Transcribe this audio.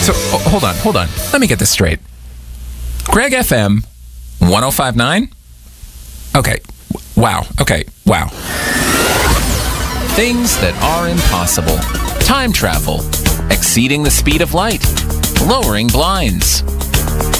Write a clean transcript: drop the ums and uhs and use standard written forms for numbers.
So, hold on. Let me get this straight. Greg FM 1059? Okay. Wow. Things that are impossible. Time travel. Exceeding the speed of light. Lowering blinds.